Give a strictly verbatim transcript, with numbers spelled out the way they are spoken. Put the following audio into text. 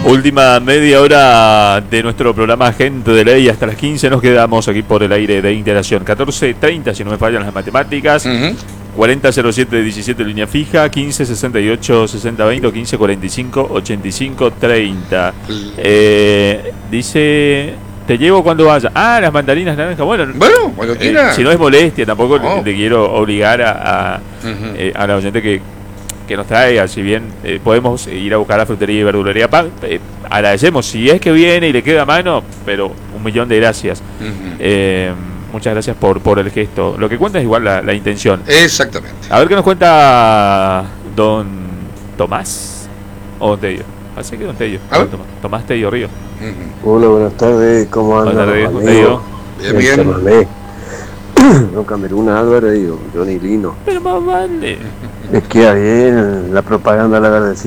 Última media hora de nuestro programa Gente de Ley. Hasta las quince nos quedamos aquí por el aire de Integración. catorce treinta, si no me fallan las matemáticas. Uh-huh. cuarenta cero siete diecisiete línea fija, quince sesenta y ocho sesenta veinte o quince cuarenta y cinco ochenta y cinco treinta. Eh, dice, te llevo cuando vaya. Ah, las mandarinas naranjas. Bueno, bueno, cuando quiera. Eh, si no es molestia, tampoco no. le, le quiero obligar a, a, uh-huh. eh, a la oyente que, que nos traiga. Si bien eh, podemos ir a buscar a frutería y verdulería Pan, eh, agradecemos si es que viene y le queda a mano, pero un millón de gracias. Uh-huh. Eh, Muchas gracias por, por el gesto. Lo que cuenta es igual la, la intención. Exactamente. A ver qué nos cuenta don Tomás o don Tello. Así que don Tello. Don Tomás, Tomás Tello Río. Uh-huh. Hola, buenas tardes. ¿Cómo andan? Buenas tardes, don Tello. Bien, bien. Don Camerún Álvarez, digo, Johnny Lino. Pero más vale. Les queda bien la propaganda, la verdad.